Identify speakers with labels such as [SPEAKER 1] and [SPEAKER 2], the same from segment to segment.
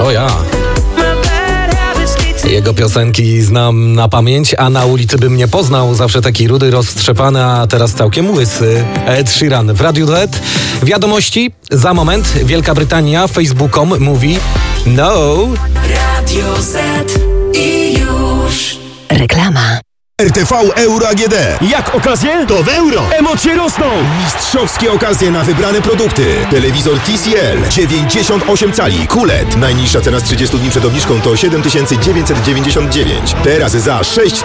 [SPEAKER 1] O ja. Jego piosenki znam na pamięć, a na ulicy bym nie poznał. Zawsze taki rudy, roztrzepany, a teraz całkiem łysy. Ed Sheeran w Radiu Z. Wiadomości za moment. Wielka Brytania Facebookom mówi no.
[SPEAKER 2] Radio Z i już.
[SPEAKER 3] Reklama.
[SPEAKER 4] RTV Euro AGD.
[SPEAKER 5] Jak okazje?
[SPEAKER 4] To w euro.
[SPEAKER 5] Emocje rosną.
[SPEAKER 4] Mistrzowskie okazje na wybrane produkty. Telewizor TCL 98 cali QLED. Najniższa cena z 30 dni przed obniżką to 7999. Teraz za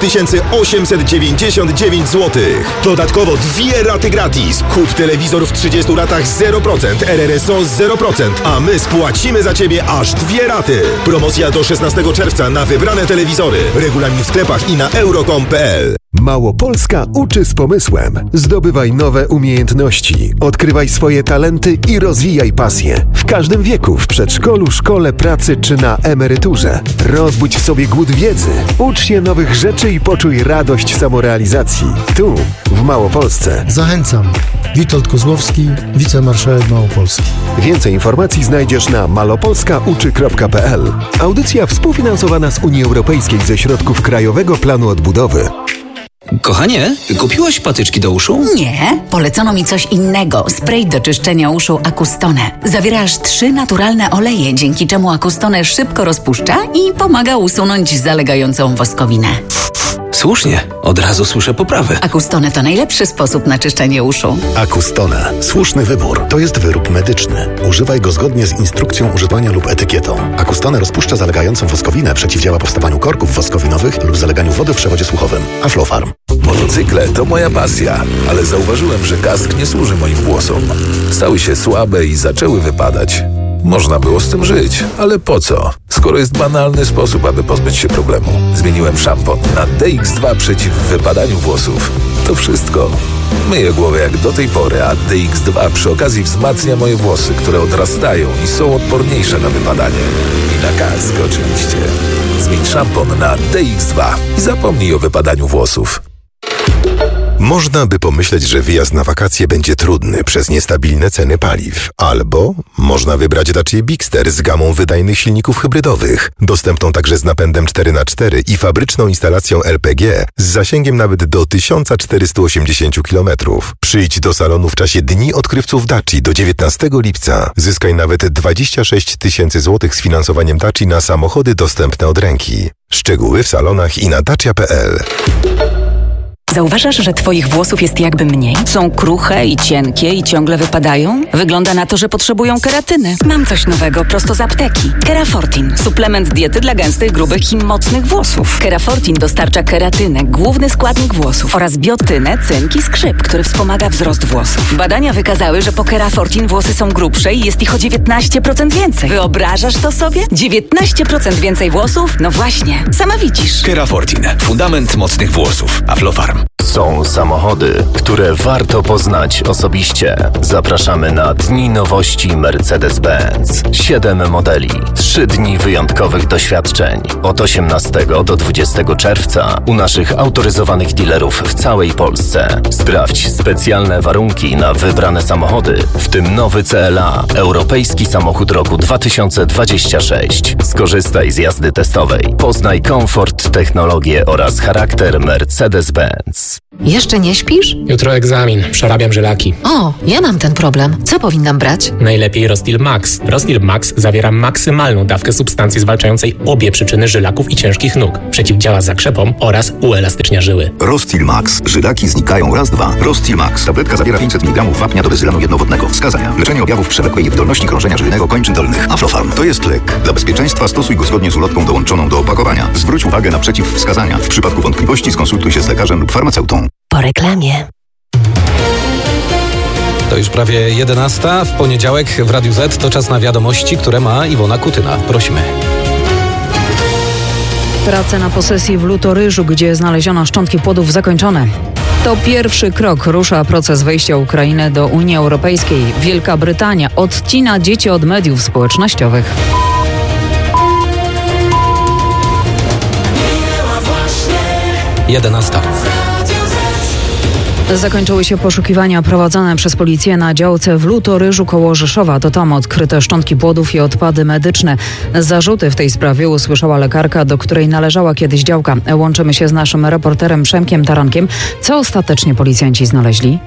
[SPEAKER 4] 6899 zł. Dodatkowo 2 raty gratis. Kup telewizor w 30 latach 0%, RRSO 0%, a my spłacimy za Ciebie aż 2 raty. Promocja do 16 czerwca na wybrane telewizory. Regulamin w sklepach i na euro.com.pl.
[SPEAKER 6] Małopolska uczy z pomysłem. Zdobywaj nowe umiejętności, odkrywaj swoje talenty i rozwijaj pasje. W każdym wieku, w przedszkolu, szkole, pracy czy na emeryturze. Rozbudź w sobie głód wiedzy, ucz się nowych rzeczy i poczuj radość samorealizacji. Tu, w Małopolsce.
[SPEAKER 7] Zachęcam. Witold Kozłowski, wicemarszałek Małopolski.
[SPEAKER 6] Więcej informacji znajdziesz na malopolskauczy.pl. Audycja współfinansowana z Unii Europejskiej ze środków Krajowego Planu Odbudowy.
[SPEAKER 8] Kochanie, kupiłaś patyczki do uszu?
[SPEAKER 3] Nie, polecono mi coś innego. Spray do czyszczenia uszu Acustone. Zawiera aż 3 naturalne oleje, dzięki czemu Acustone szybko rozpuszcza i pomaga usunąć zalegającą woskowinę.
[SPEAKER 8] Słusznie, od razu słyszę poprawę.
[SPEAKER 3] Acustone to najlepszy sposób na czyszczenie uszu.
[SPEAKER 9] Acustone. Słuszny wybór. To jest wyrób medyczny. Używaj go zgodnie z instrukcją używania lub etykietą. Acustone rozpuszcza zalegającą woskowinę, przeciwdziała powstawaniu korków woskowinowych lub zaleganiu wody w przewodzie słuchowym. Aflofarm.
[SPEAKER 10] Motocykle to moja pasja, ale zauważyłem, że kask nie służy moim włosom. Stały się słabe i zaczęły wypadać. Można było z tym żyć, ale po co? Skoro jest banalny sposób, aby pozbyć się problemu. Zmieniłem szampon na DX2 przeciw wypadaniu włosów. To wszystko. Myję głowę jak do tej pory, a DX2 przy okazji wzmacnia moje włosy, które odrastają i są odporniejsze na wypadanie. I na kask oczywiście. Zmień szampon na DX2 i zapomnij o wypadaniu włosów.
[SPEAKER 4] Można by pomyśleć, że wyjazd na wakacje będzie trudny przez niestabilne ceny paliw. Albo można wybrać Dacia Bigster z gamą wydajnych silników hybrydowych, dostępną także z napędem 4x4 i fabryczną instalacją LPG z zasięgiem nawet do 1480 km. Przyjdź do salonu w czasie Dni Odkrywców Daci do 19 lipca. Zyskaj nawet 26 000 złotych z finansowaniem Daci na samochody dostępne od ręki. Szczegóły w salonach i na dacia.pl.
[SPEAKER 3] Zauważasz, że twoich włosów jest jakby mniej? Są kruche i cienkie i ciągle wypadają? Wygląda na to, że potrzebują keratyny. Mam coś nowego prosto z apteki. Kerafortin. Suplement diety dla gęstych, grubych i mocnych włosów. Kerafortin dostarcza keratynę, główny składnik włosów, oraz biotynę, cynk i skrzyp, który wspomaga wzrost włosów. Badania wykazały, że po Kerafortin włosy są grubsze i jest ich o 19% więcej. Wyobrażasz to sobie? 19% więcej włosów? No właśnie, sama widzisz.
[SPEAKER 8] Kerafortin. Fundament mocnych włosów. Aflofarm.
[SPEAKER 11] Są samochody, które warto poznać osobiście. Zapraszamy na Dni Nowości Mercedes-Benz. 7 modeli, 3 dni wyjątkowych doświadczeń. Od 18 do 20 czerwca u naszych autoryzowanych dealerów w całej Polsce. Sprawdź specjalne warunki na wybrane samochody, w tym nowy CLA, europejski samochód roku 2026. Skorzystaj z jazdy testowej. Poznaj komfort, technologię oraz charakter Mercedes-Benz.
[SPEAKER 12] Jeszcze nie śpisz?
[SPEAKER 13] Jutro egzamin. Przerabiam żylaki.
[SPEAKER 12] O, ja mam ten problem. Co powinnam brać?
[SPEAKER 13] Najlepiej Rostil Max. Rostil Max zawiera maksymalną dawkę substancji zwalczającej obie przyczyny żylaków i ciężkich nóg. Przeciwdziała zakrzepom oraz uelastycznia żyły.
[SPEAKER 14] Rostil Max. Żylaki znikają raz, dwa. Rostil Max. Tabletka zawiera 500 mg wapnia do bezylanu jednowodnego. Wskazania. Leczenie objawów przewlekłej niewydolności krążenia żyjnego kończyn dolnych. Aflofarm. To jest lek. Dla bezpieczeństwa stosuj go zgodnie z ulotką dołączoną do opakowania. Zwróć uwagę na przeciwwskazania. W przypadku wątpliwości skonsultuj się z lekarzem lub farmaceutą.
[SPEAKER 3] Po reklamie.
[SPEAKER 1] To już prawie 11. W poniedziałek w Radiu Z to czas na wiadomości, które ma Iwona Kutyna. Prosimy.
[SPEAKER 15] Prace na posesji w Lutoryżu, gdzie znaleziono szczątki płodów, zakończone. To pierwszy krok. Rusza proces wejścia Ukrainy do Unii Europejskiej. Wielka Brytania odcina dzieci od mediów społecznościowych.
[SPEAKER 1] Jedenasta.
[SPEAKER 15] Zakończyły się poszukiwania prowadzone przez policję na działce w Lutoryżu koło Rzeszowa. To tam odkryte szczątki płodów i odpady medyczne. Zarzuty w tej sprawie usłyszała lekarka, do której należała kiedyś działka. Łączymy się z naszym reporterem Przemkiem Tarankiem. Co ostatecznie policjanci znaleźli?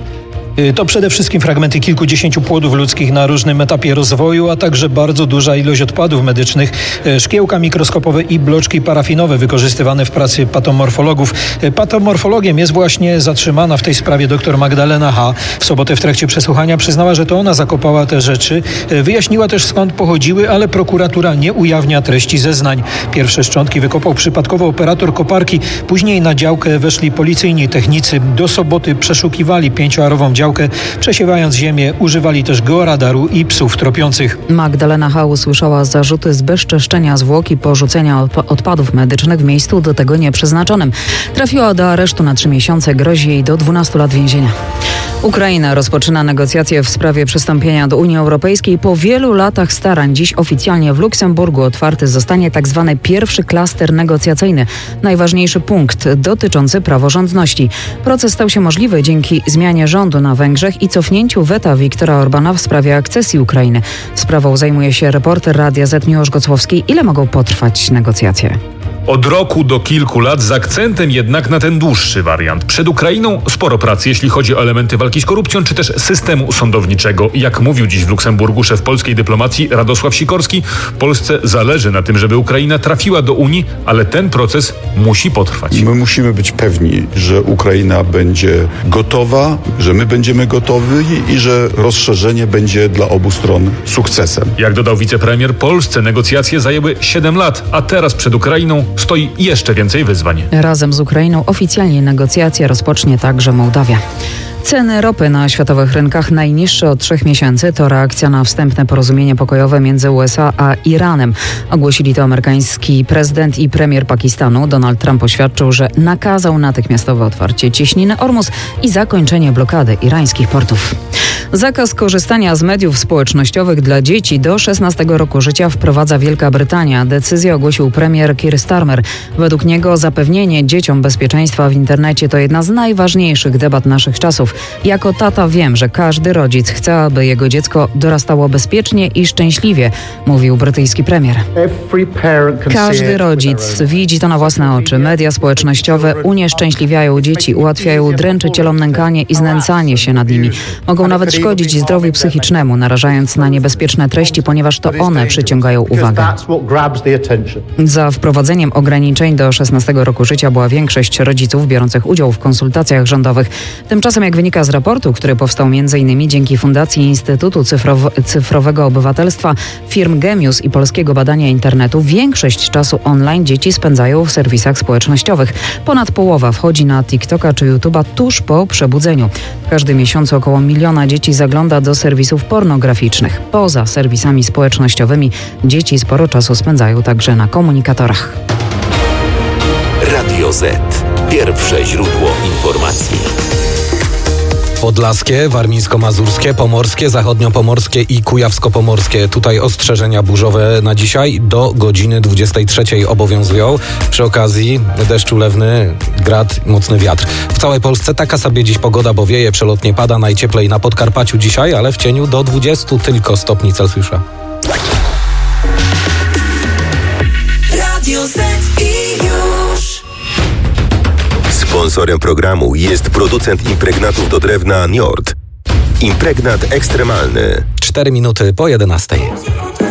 [SPEAKER 5] To przede wszystkim fragmenty kilkudziesięciu płodów ludzkich na różnym etapie rozwoju, a także bardzo duża ilość odpadów medycznych, szkiełka mikroskopowe i bloczki parafinowe wykorzystywane w pracy patomorfologów. Patomorfologiem jest właśnie zatrzymana w tej sprawie dr Magdalena H. W sobotę w trakcie przesłuchania przyznała, że to ona zakopała te rzeczy. Wyjaśniła też, skąd pochodziły, ale prokuratura nie ujawnia treści zeznań. Pierwsze szczątki wykopał przypadkowo operator koparki. Później na działkę weszli policyjni technicy. Do soboty przeszukiwali 5-arową działkę, przesiewając ziemię, używali też georadaru i psów tropiących.
[SPEAKER 15] Magdalena H. usłyszała zarzuty zbezczeszczenia zwłok i porzucenia odpadów medycznych w miejscu do tego nieprzeznaczonym. Trafiła do aresztu na 3 miesiące, grozi jej do 12 lat więzienia. Ukraina rozpoczyna negocjacje w sprawie przystąpienia do Unii Europejskiej. Po wielu latach starań dziś oficjalnie w Luksemburgu otwarty zostanie tzw. pierwszy klaster negocjacyjny. Najważniejszy punkt dotyczący praworządności. Proces stał się możliwy dzięki zmianie rządu na Węgrzech i cofnięciu weta Viktora Orbana w sprawie akcesji Ukrainy. Sprawą zajmuje się reporter Radia Z Miłosz Gocłowski. Ile mogą potrwać negocjacje?
[SPEAKER 16] Od roku do kilku lat, z akcentem jednak na ten dłuższy wariant. Przed Ukrainą sporo pracy, jeśli chodzi o elementy walki z korupcją, czy też systemu sądowniczego. Jak mówił dziś w Luksemburgu szef polskiej dyplomacji Radosław Sikorski, Polsce zależy na tym, żeby Ukraina trafiła do Unii, ale ten proces musi potrwać.
[SPEAKER 17] My musimy być pewni, że Ukraina będzie gotowa, że my będziemy gotowi i że rozszerzenie będzie dla obu stron sukcesem.
[SPEAKER 16] Jak dodał wicepremier, Polsce negocjacje zajęły 7 lat, a teraz przed Ukrainą stoi jeszcze więcej wyzwań.
[SPEAKER 15] Razem z Ukrainą oficjalnie negocjacje rozpocznie także Mołdawia. Ceny ropy na światowych rynkach najniższe od 3 miesięcy to reakcja na wstępne porozumienie pokojowe między USA a Iranem. Ogłosili to amerykański prezydent i premier Pakistanu. Donald Trump oświadczył, że nakazał natychmiastowe otwarcie cieśniny Ormus i zakończenie blokady irańskich portów. Zakaz korzystania z mediów społecznościowych dla dzieci do 16 roku życia wprowadza Wielka Brytania. Decyzję ogłosił premier Keir Starmer. Według niego zapewnienie dzieciom bezpieczeństwa w internecie to jedna z najważniejszych debat naszych czasów. Jako tata wiem, że każdy rodzic chce, aby jego dziecko dorastało bezpiecznie i szczęśliwie, mówił brytyjski premier. Każdy rodzic widzi to na własne oczy. Media społecznościowe unieszczęśliwiają dzieci, ułatwiają dręczycielom nękanie i znęcanie się nad nimi. Mogą nawet szkodzić zdrowiu psychicznemu, narażając na niebezpieczne treści, ponieważ to one przyciągają uwagę. Za wprowadzeniem ograniczeń do 16 roku życia była większość rodziców biorących udział w konsultacjach rządowych. Tymczasem, jak wynika z raportu, który powstał m.in. dzięki Fundacji Instytutu Cyfrowego Obywatelstwa, firm Gemius i Polskiego Badania Internetu, większość czasu online dzieci spędzają w serwisach społecznościowych. Ponad połowa wchodzi na TikToka czy YouTube'a tuż po przebudzeniu. W każdym miesiącu około 1 miliona dzieci zagląda do serwisów pornograficznych. Poza serwisami społecznościowymi dzieci sporo czasu spędzają także na komunikatorach.
[SPEAKER 18] Radio Z. Pierwsze źródło informacji.
[SPEAKER 1] Podlaskie, warmińsko-mazurskie, pomorskie, zachodniopomorskie i kujawsko-pomorskie. Tutaj ostrzeżenia burzowe na dzisiaj do godziny 23 obowiązują. Przy okazji deszcz ulewny, grad, mocny wiatr. W całej Polsce taka sobie dziś pogoda, bo wieje, przelotnie pada, najcieplej na Podkarpaciu dzisiaj, ale w cieniu do 20 tylko stopni Celsjusza.
[SPEAKER 2] Radio Z i już.
[SPEAKER 4] Sponsorem programu jest producent impregnatów do drewna Njord. Impregnat ekstremalny.
[SPEAKER 1] 4 minuty po 11.